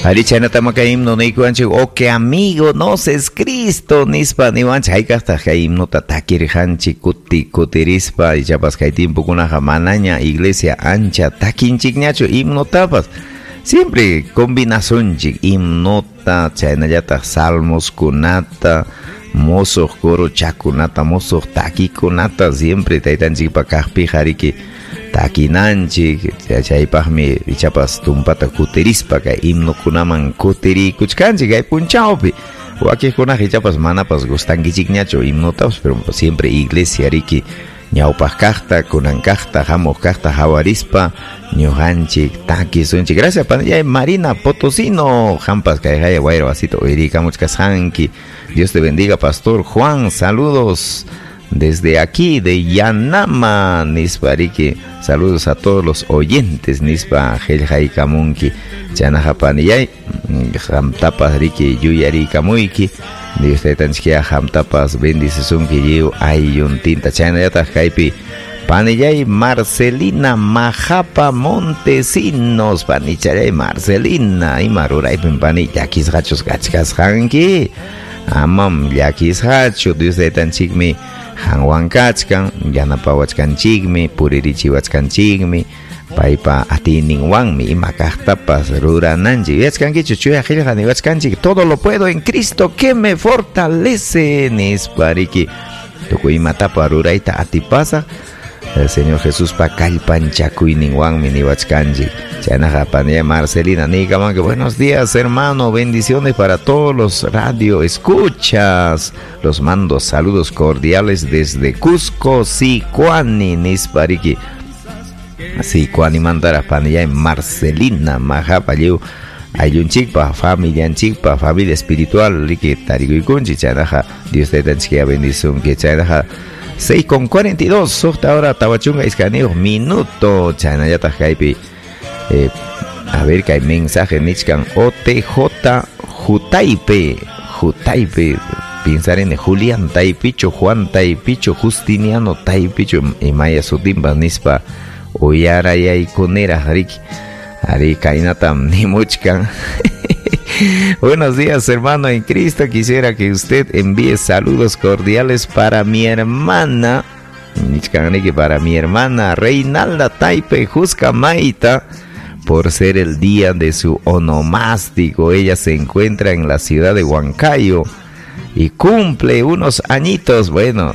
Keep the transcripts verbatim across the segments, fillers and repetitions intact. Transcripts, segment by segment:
Harichanata makaim no neikuanchi o que amigo nos es Cristo nispa niwanchi haykasta kaim no tatakirhanchi kuti kutirispa y chapas kay tiempo kuna jamanaña iglesia ancha takinchikñacho himno tapas siempre combinación chik himnota chaynallata salmos kunata mozo coro chakunata mozo taki kunata siempre taytanchik pakajpi hariki takinanchik chaypaqmi chapas tumpata kutirispa kay himno kunaman kutiri kuchkanchik kay punchawpi wakikunaj chapas manapas gustankichikñacho himnotapas pero siempre iglesia riki ñawpaj kajta kunan kajta hamuj kajta hawarispa ñujanchik takisunchik gracias panilla Marina Potosino hampas kay haya guayra vasito oirika muchkashanki Dios te bendiga Pastor Juan saludos desde aquí de Yanama nispa riki saludos a todos los oyentes nispa Helhay Kamunki Chanajapaniyay Hamtapas riki Yuyari Kamuiki Dios te tanchkia Hamtapas bendicesunki Yiu Ayun Tinta Chanayata Kaipi Paniyay Marcelina Majapa Montesinos Panichay Marcelina y Maruray Pimpani Yakis Hachos Gachkas Hanki Amam Yakis Hacho Dios te tanchikmi Hangwan kachkan, yanapawachkan chigmi, puririchiwachkan chigmi, paipa atiningwanmi, makajtapas rurananchi, viachkan kichuchuya jilhaniwachkan chig, todo lo puedo en Cristo que me fortalece, nispariki, tukuimatapa ruraita atipasa, el Señor Jesús pa kalpanchakuiningwanmi niwachkanchi, chanajapanía Marcelina, nikaman que buenos días hermano, bendiciones para todos los radio escuchas, los mando saludos cordiales desde Cusco, Sicuani, nispariki, Sicuani mandara panilla Marcelina, majapayu, ayunchikpa, familia anchikpa, familia espiritual, liki tariguikunchi, chanaja, Dios te tanchia bendición, que chanaja, seis con cuarenta y dos, sota ahora Tabachunga Iscaneo, minuto, chanayata jaipi, eh, a ver que hay mensaje, Nichkan, O T J, Jutaipe, Jutaipe, pensar en Julián Taipicho, Juan Taipicho, Justiniano Taipicho, y Maya Sutimba, Nispa, Oyara y Aikonera, Rick, Ari Kainatam, Nimuchkan. Buenos días hermano en Cristo, quisiera que usted envíe saludos cordiales para mi hermana, para mi hermana Reinalda Taipe Juscamaita, por ser el día de su onomástico. Ella se encuentra en la ciudad de Huancayo y cumple unos añitos. Bueno,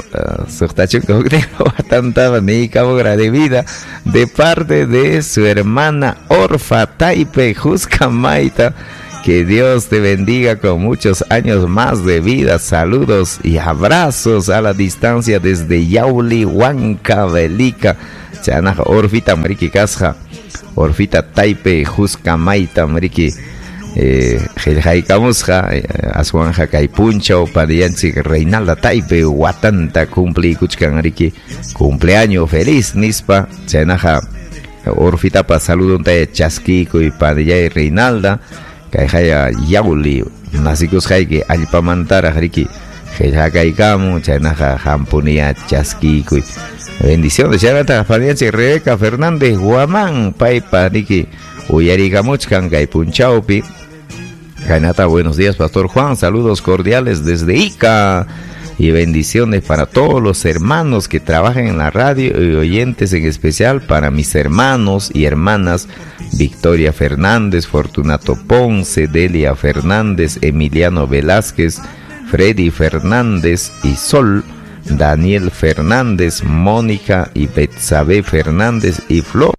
de vida de parte de su hermana Orfa Taipe Juscamaita. Que Dios te bendiga con muchos años más de vida. Saludos y abrazos a la distancia desde Yauli, Huancavelica. Chanaja, Orfita, Mariki Casja. Orfita Taipe, Juscamaita, Mariki. Jeljaikamusja, Aswanja Caipuncha, Padianchi, Reinalda Taipe, Watanta, cumple Kuchkan Mariki. Cumpleaños feliz, Nispa. Chanaja, Orfita, pa saludo de Chasquico y Padilla y Reinalda. Kaya Yauli, Nasicus Haike, Alpamantara, Riki, Hejakaikamu, Chanaja, Hampunia, Chasquico. Bendiciones, Chanata, Farianchi, Rebeca Fernández, Guamán, Paipa, Riki, Uyarigamuchkan, Gaipunchaupi. Kanata, buenos días, Pastor Juan, saludos cordiales desde Ica. Y bendiciones para todos los hermanos que trabajan en la radio y oyentes, en especial para mis hermanos y hermanas Victoria Fernández, Fortunato Ponce, Delia Fernández, Emiliano Velázquez, Freddy Fernández y Sol, Daniel Fernández, Mónica y Betsabe Fernández y Flor.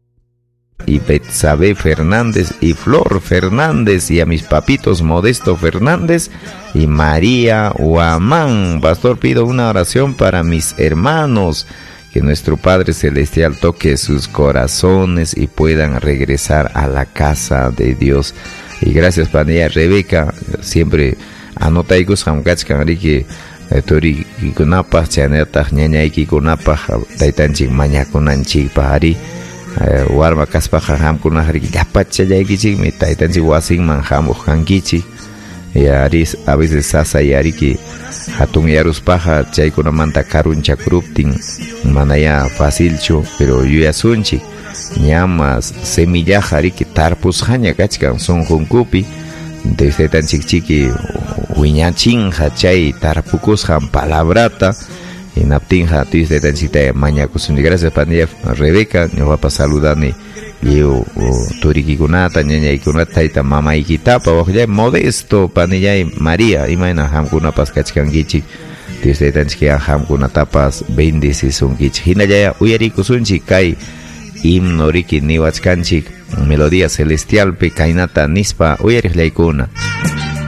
y Betsabe Fernández y Flor Fernández, y a mis papitos Modesto Fernández y María Huamán. Pastor, pido una oración para mis hermanos, que nuestro Padre Celestial toque sus corazones y puedan regresar a la casa de Dios. Y gracias, Panilla Rebeca, siempre anota y que tori kunapa chaneta ñaña iki kunapa taitanchik maña kunanchik pahari warma kaspaja ham kunahari yapacha yaikichik mi taitanchik wasin manjam ujankichik yaris a veces sasa yariki hatun yarus paja chay kunamanta karuncha kruptin manaya facilcho pero yuya sunchik llamas semillaja riki tarpusjaña kachkan sunqunkupi desde tan chiqchiqui wiñachinja chay tarpukusjan palabrata inaptinja desde tan chita mañakusunni. Gracias panilla Rebeca ñuqapa saludani yo turikikunata ñañaykunata tayta mamaykitapa waqlla Modesto panillay María imayna hamkunapas kachkankichik desde tan chiqui hamkunatapas bendecisunkichik hinallaya uyarikusunchik kay himno riki niwachkanchik melodía celestial pe kainata nispa uyariqllaykuna.